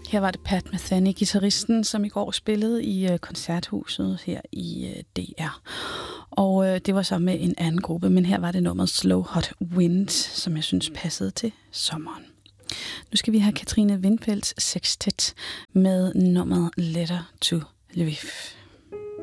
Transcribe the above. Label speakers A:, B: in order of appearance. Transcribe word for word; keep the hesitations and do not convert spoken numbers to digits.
A: Her var det Pat Metheny, guitaristen, som i går spillede i øh, koncerthuset her i øh, D R. Og øh, det var så med en anden gruppe, men her var det nummeret Slow Hot Wind, som jeg synes passede til sommeren. Nu skal vi have Katrine Windfeldts sextet med nummeret Letter to Lviv.